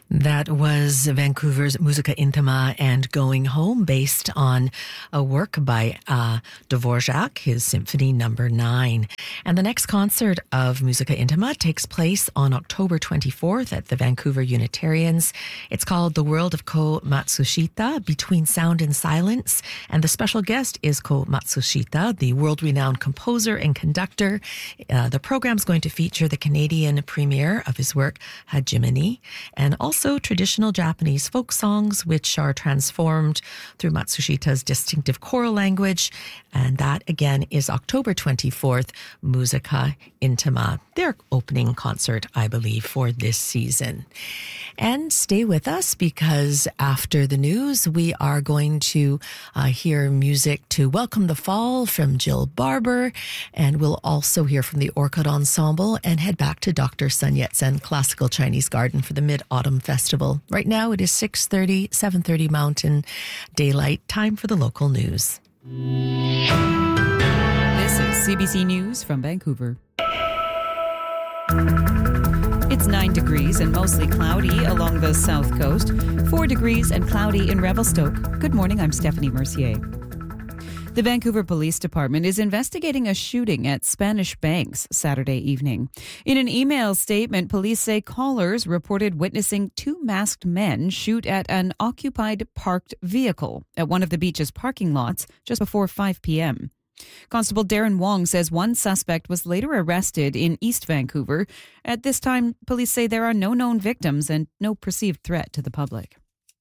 That was Vancouver's Musica Intima and Going Home, based on a work by Dvorak, his Symphony No. 9. And the next concert of Musica Intima takes place on October 24th at the Vancouver Unitarians. It's called The World of Ko Matsushita, Between Sound and Silence. And the special guest is Ko Matsushita, the world-renowned composer and conductor. The program's going to feature the Canadian premiere of his work, Hajimini, and also traditional Japanese folk songs, which are transformed through Matsushita's distinctive choral language. And that, again, is October 24th, Musica Intima, their opening concert, I believe, for this season. And stay with us, because after the news, we are going to hear music to welcome the fall from Jill Barber, and we'll also hear from the Orchid Ensemble and head back to Dr. Sun Yat-sen Classical Chinese Garden for the Mid-Autumn Festival. Right now it is 6:30, 7:30 Mountain Daylight. Time for the local news. This is CBC News from Vancouver. It's 9 degrees and mostly cloudy along the south coast, 4 degrees and cloudy in Revelstoke. Good morning, I'm Stephanie Mercier. The Vancouver Police Department is investigating a shooting at Spanish Banks Saturday evening. In an email statement, police say callers reported witnessing 2 masked men shoot at an occupied parked vehicle at one of the beach's parking lots just before 5 p.m. Constable Darren Wong says one suspect was later arrested in East Vancouver. At this time, police say there are no known victims and no perceived threat to the public.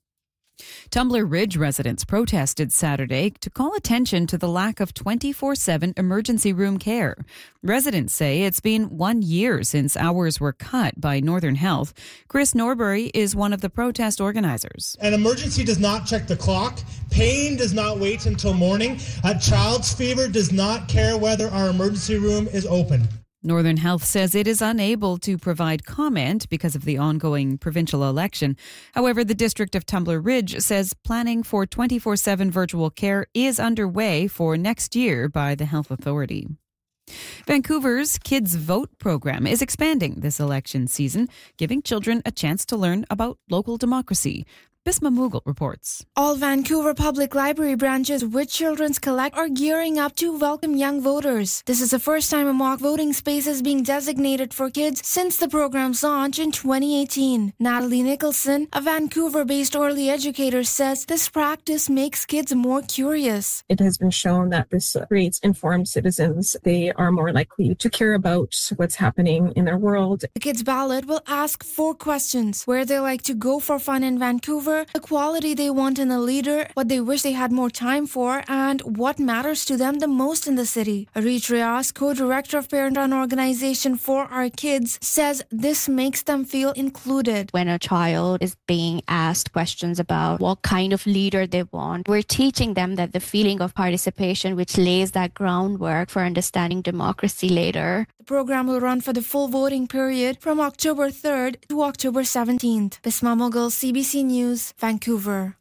Tumbler Ridge residents protested Saturday to call attention to the lack of 24/7 emergency room care. Residents say it's been 1 year since hours were cut by Northern Health. Chris Norbury is one of the protest organizers. An emergency does not check the clock. Pain does not wait until morning. A child's fever does not care whether our emergency room is open. Northern Health says it is unable to provide comment because of the ongoing provincial election. However, the District of Tumbler Ridge says planning for 24/7 virtual care is underway for next year by the Health Authority. Vancouver's Kids Vote program is expanding this election season, giving children a chance to learn about local democracy. Bisma Mughal reports. All Vancouver Public Library branches with Children's Collect are gearing up to welcome young voters. This is the first time a mock voting space is being designated for kids since the program's launch in 2018. Natalie Nicholson, a Vancouver-based early educator, says this practice makes kids more curious. It has been shown that this creates informed citizens. They are more likely to care about what's happening in their world. The kids' ballot will ask 4 questions: where they like to go for fun in Vancouver, the quality they want in a leader, what they wish they had more time for, and what matters to them the most in the city. Arich Rias, co-director of parent-run organization For Our Kids, says this makes them feel included. When a child is being asked questions about what kind of leader they want, we're teaching them that the feeling of participation, which lays that groundwork for understanding democracy later. The program will run for the full voting period from October 3rd to October 17th. Bisma Mughal, CBC News, Vancouver.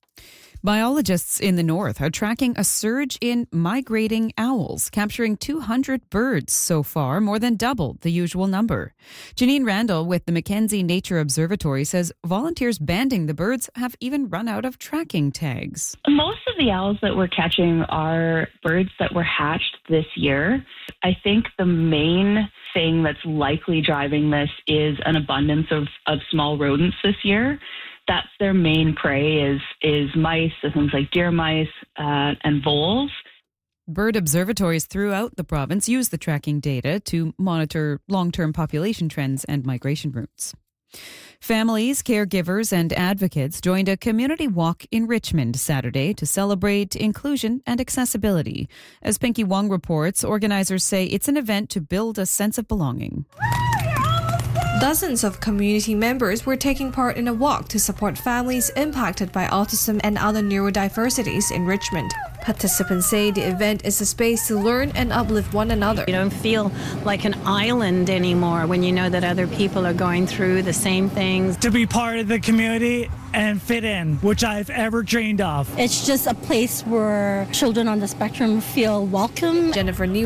Biologists in the north are tracking a surge in migrating owls, capturing 200 birds so far, more than double the usual number. Janine Randall with the Mackenzie Nature Observatory says volunteers banding the birds have even run out of tracking tags. Most of the owls that we're catching are birds that were hatched this year. I think the main thing that's likely driving this is an abundance of small rodents this year. That's their main prey is mice, so things like deer mice and voles. Bird observatories throughout the province use the tracking data to monitor long-term population trends and migration routes. Families, caregivers and advocates joined a community walk in Richmond Saturday to celebrate inclusion and accessibility. As Pinky Wong reports, organizers say it's an event to build a sense of belonging. Dozens of community members were taking part in a walk to support families impacted by autism and other neurodiversities in Richmond. Participants say the event is a space to learn and uplift one another. You don't feel like an island anymore when you know that other people are going through the same things. To be part of the community and fit in, which I've ever dreamed of. It's just a place where children on the spectrum feel welcome. Jennifer New